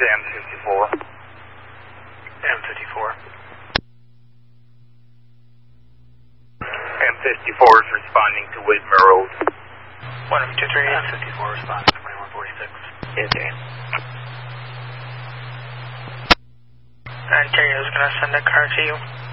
M54. M54. M54 is responding to Whitmer Road. 1223, M54 responding to 2146. Yes, sir. Ontario is going to send a car to you.